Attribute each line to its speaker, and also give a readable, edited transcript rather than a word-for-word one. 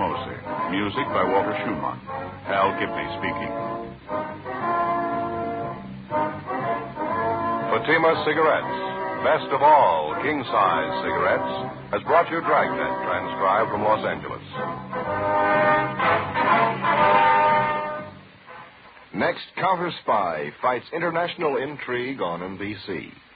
Speaker 1: Mosley. Music by Walter Schumann. Hal Gibney speaking. Fatima Cigarettes, best of all king-size cigarettes, has brought you Dragnet, transcribed from Los Angeles.
Speaker 2: Next, Counter Spy fights international intrigue on NBC.